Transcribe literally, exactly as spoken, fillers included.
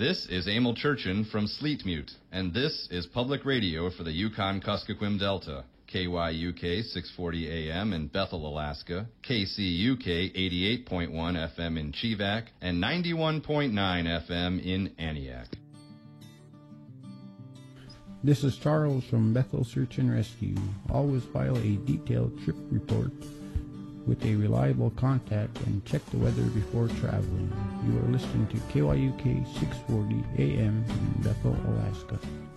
This is Emil Churchin from Sleetmute, and this is public radio for the Yukon-Kuskokwim Delta. K Y U K six forty A M in Bethel, Alaska, K C U K eighty-eight point one F M in Chivak, and ninety-one point nine F M in Aniak. This is Charles from Bethel Search and Rescue. Always file a detailed trip report with a reliable contact and check the weather before traveling. You are listening to K Y U K six forty A M in Bethel, Alaska.